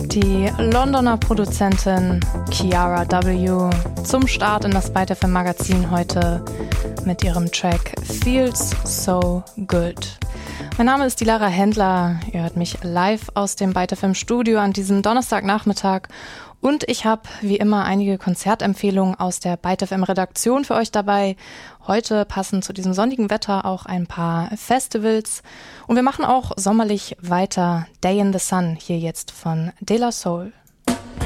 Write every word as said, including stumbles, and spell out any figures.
Die Londoner Produzentin Kiara W. zum Start in das Byte F M Magazin heute mit ihrem Track Feels So Good. Mein Name ist Dilara Händler, ihr hört mich live aus dem Byte F M Studio an diesem Donnerstagnachmittag und ich habe wie immer einige Konzertempfehlungen aus der Byte F M Redaktion für euch dabei. Heute passen zu diesem sonnigen Wetter auch ein paar Festivals und wir machen auch sommerlich weiter. Day in the Sun hier jetzt von De La Soul.